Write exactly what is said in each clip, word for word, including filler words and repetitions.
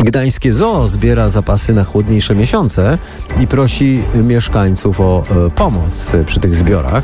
Gdańskie Zoo zbiera zapasy na chłodniejsze miesiące i prosi mieszkańców o e, pomoc przy tych zbiorach.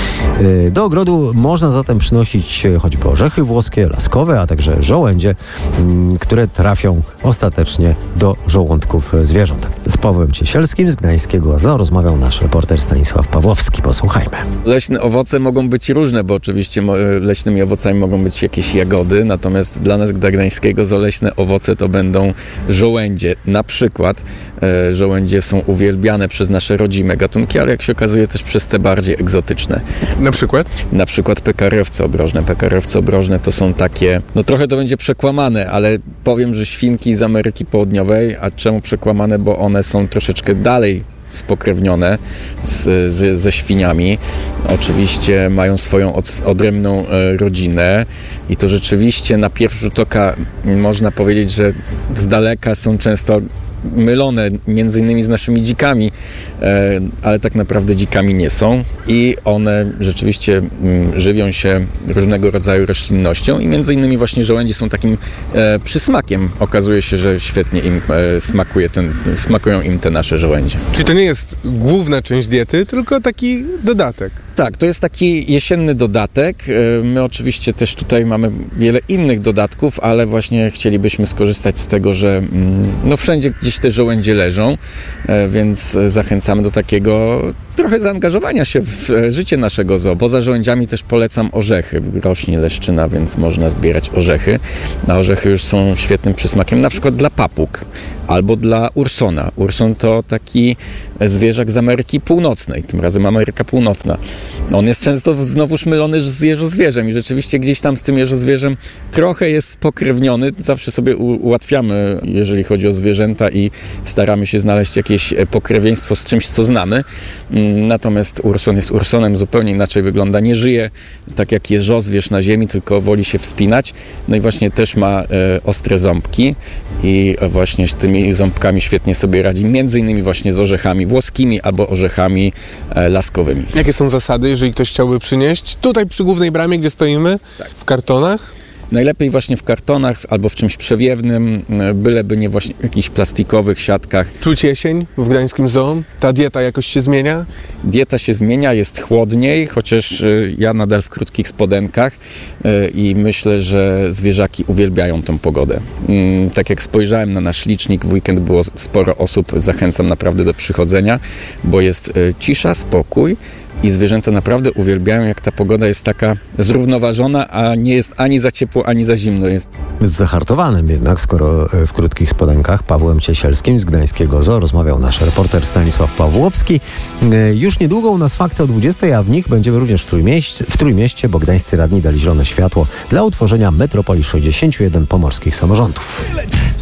E, do ogrodu można zatem przynosić choćby orzechy włoskie, laskowe, a także żołędzie, m, które trafią ostatecznie do żołądków zwierząt. Z Pawłem Ciesielskim z Gdańskiego Zoo rozmawiał nasz reporter Stanisław Pawłowski. Posłuchajmy. Leśne owoce mogą być różne, bo oczywiście leśnymi owocami mogą być jakieś jagody, natomiast dla nas Gdańskiego Zoo leśne owoce to będą żołędzie. Na przykład e, żołędzie są uwielbiane przez nasze rodzime gatunki, ale jak się okazuje też przez te bardziej egzotyczne. Na przykład? Na przykład pekarowce obrożne. Pekarowce obrożne to są takie, no trochę to będzie przekłamane, ale powiem, że świnki z Ameryki Południowej. A czemu przekłamane? Bo one są troszeczkę dalej spokrewnione z, z, ze świniami. Oczywiście mają swoją od, odrębną e, rodzinę i to rzeczywiście na pierwszy rzut oka można powiedzieć, że z daleka są często mylone między innymi z naszymi dzikami, e, ale tak naprawdę dzikami nie są i one rzeczywiście m, żywią się różnego rodzaju roślinnością i między innymi właśnie żołędzie są takim e, przysmakiem. Okazuje się, że świetnie im e, smakuje ten, smakują im te nasze żołędzie. Czyli to nie jest główna część diety, tylko taki dodatek. Tak, to jest taki jesienny dodatek. My oczywiście też tutaj mamy wiele innych dodatków, ale właśnie chcielibyśmy skorzystać z tego, że no wszędzie gdzieś te żołędzie leżą, więc zachęcamy do takiego trochę zaangażowania się w życie naszego zoo. Poza żołędziami też polecam orzechy. Rośnie leszczyna, więc można zbierać orzechy. A orzechy już są świetnym przysmakiem, na przykład dla papug albo dla ursona. Urson to taki zwierzak z Ameryki Północnej, tym razem Ameryka Północna. On jest często znowuż mylony z jeżozwierzem i rzeczywiście gdzieś tam z tym jeżozwierzem trochę jest spokrewniony. Zawsze sobie ułatwiamy, jeżeli chodzi o zwierzęta i staramy się znaleźć jakieś pokrewieństwo z czymś, co znamy. Natomiast urson jest ursonem, zupełnie inaczej wygląda. Nie żyje tak jak jeżozwierz na ziemi, tylko woli się wspinać. No i właśnie też ma e, ostre ząbki i właśnie z tymi ząbkami świetnie sobie radzi, między innymi właśnie z orzechami włoskimi albo orzechami e, laskowymi. Jakie są zasady, jeżeli ktoś chciałby przynieść? Tutaj przy głównej bramie, gdzie stoimy, tak. W kartonach? Najlepiej właśnie w kartonach albo w czymś przewiewnym, byleby nie właśnie w jakichś plastikowych siatkach. Czuć jesień w Gdańskim Zoo? Ta dieta jakoś się zmienia? Dieta się zmienia, jest chłodniej, chociaż ja nadal w krótkich spodenkach i myślę, że zwierzaki uwielbiają tą pogodę. Tak jak spojrzałem na nasz licznik, w weekend było sporo osób, zachęcam naprawdę do przychodzenia, bo jest cisza, spokój. I zwierzęta naprawdę uwielbiają, jak ta pogoda jest taka zrównoważona, a nie jest ani za ciepło, ani za zimno. Jest Z zahartowanym jednak, skoro w krótkich spodenkach, Pawłem Ciesielskim z Gdańskiego Zoo rozmawiał nasz reporter Stanisław Pawłowski. Już niedługo u nas fakty o dwudziestej, a w nich będziemy również w Trójmieście, w Trójmieście, bo gdańscy radni dali zielone światło dla utworzenia metropolii sześćdziesięciu jeden pomorskich samorządów.